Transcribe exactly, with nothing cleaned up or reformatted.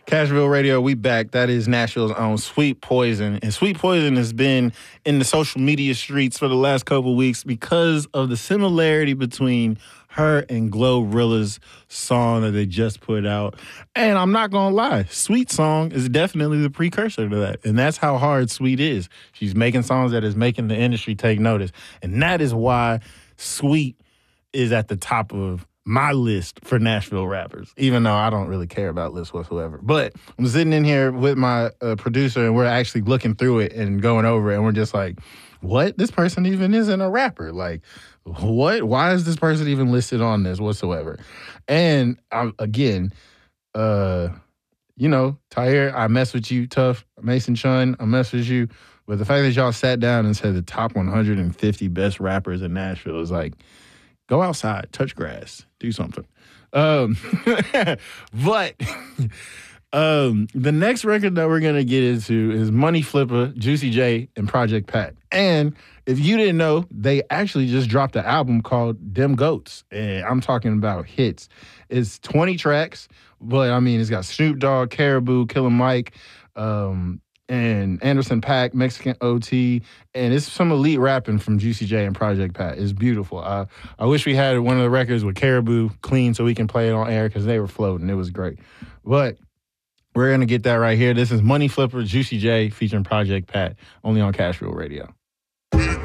Cashville Radio, we back. That is Nashville's own Sweet Poison. And Sweet Poison has been in the social media streets for the last couple of weeks because of the similarity between her and Glorilla's song that they just put out. And I'm not going to lie, Sweet Song is definitely the precursor to that. And that's how hard Sweet is. She's making songs that is making the industry take notice. And that is why Sweet is at the top of my list for Nashville rappers, even though I don't really care about lists whatsoever. But I'm sitting in here with my uh, producer, and we're actually looking through it and going over it, and we're just like, what? This person even isn't a rapper. Like, what? Why is this person even listed on this whatsoever? And um, again, uh, you know, Tyre, I mess with you, Tough. Mason Chun, I mess with you. But the fact that y'all sat down and said the top one hundred fifty best rappers in Nashville is like, go outside, touch grass, do something. Um, but um, the next record that we're going to get into is Money Flipper, Juicy J, and Project Pat. And if you didn't know, they actually just dropped an album called Dem Goats. And I'm talking about hits. It's twenty tracks, but I mean, it's got Snoop Dogg, Caribou, Killer Mike, um, and Anderson .Paak, Mexican O T, and it's some elite rapping from Juicy J and Project Pat. It's beautiful. Uh, I wish we had one of the records with Caribou clean so we can play it on air because they were floating. It was great. But we're going to get that right here. This is Money Flipper, Juicy J featuring Project Pat, only on Cashville Radio.